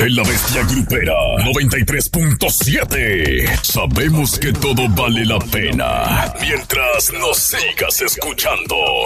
En La Bestia Grupera 93.7. Sabemos que todo vale la pena mientras nos sigas escuchando.